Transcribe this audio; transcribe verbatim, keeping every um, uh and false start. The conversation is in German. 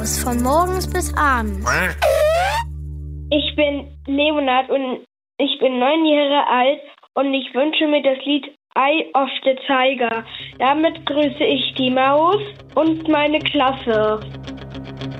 Maus von morgens bis abends. Ich bin Leonard und ich bin neun Jahre alt und ich wünsche mir das Lied Eye of the Tiger. Damit grüße ich die Maus und meine Klasse.